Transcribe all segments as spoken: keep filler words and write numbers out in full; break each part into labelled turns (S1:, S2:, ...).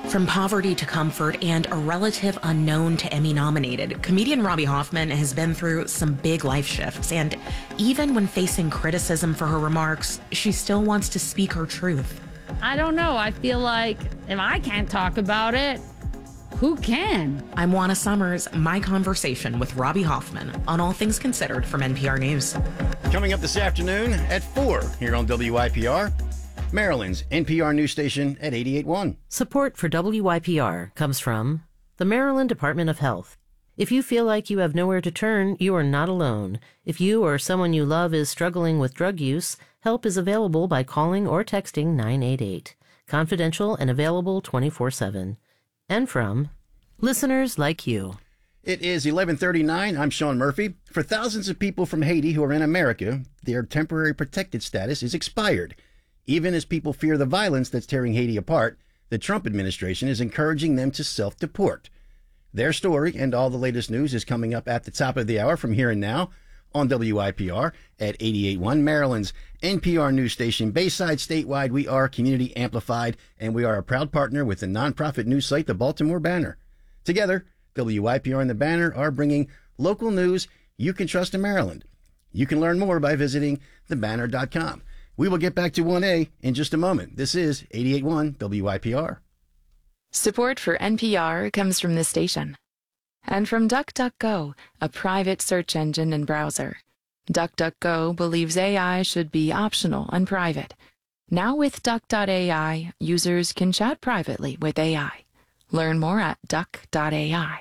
S1: From poverty to comfort and a relative unknown to Emmy-nominated, comedian Robbie Hoffman has been through some big life shifts, and even when facing criticism for her remarks, she still wants to speak her truth.
S2: I don't know. I feel like if I can't talk about it, who can?
S1: I'm Juana Summers, my conversation with Robbie Hoffman on All Things Considered from N P R News.
S3: Coming up this afternoon at four here on W I P R, Maryland's N P R news station at eighty-eight point one.
S4: Support for W I P R comes from the Maryland Department of Health. If you feel like you have nowhere to turn, you are not alone. If you or someone you love is struggling with drug use, help is available by calling or texting nine eight eight. Confidential and available twenty-four seven. And from listeners like you.
S3: It is eleven thirty-nine. I'm Sean Murphy. For thousands of people from Haiti who are in America, their temporary protected status is expired. Even as people fear the violence that's tearing Haiti apart, the Trump administration is encouraging them to self-deport. Their story and all the latest news is coming up at the top of the hour from Here and Now on W I P R at eighty-eight point one, Maryland's N P R news station. Bayside, statewide, we are community amplified, and we are a proud partner with the nonprofit news site, the Baltimore Banner. Together, W I P R and the Banner are bringing local news you can trust in Maryland. You can learn more by visiting the banner dot com. We will get back to one A in just a moment. This is eighty-eight point one W I P R.
S5: Support for N P R comes from this station and from DuckDuckGo, a private search engine and browser. DuckDuckGo believes A I should be optional and private. Now with Duck dot A I, users can chat privately with A I. Learn more at Duck dot A I.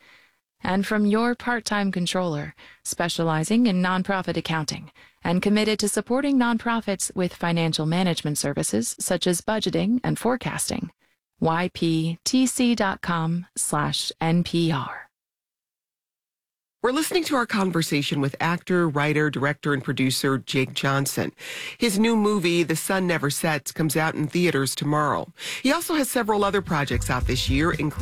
S5: And from your part-time controller, specializing in nonprofit accounting and committed to supporting nonprofits with financial management services such as budgeting and forecasting. Y P T C dot com slash N P R.
S6: We're listening to our conversation with actor, writer, director, and producer Jake Johnson. His new movie, The Sun Never Sets, comes out in theaters tomorrow. He also has several other projects out this year, including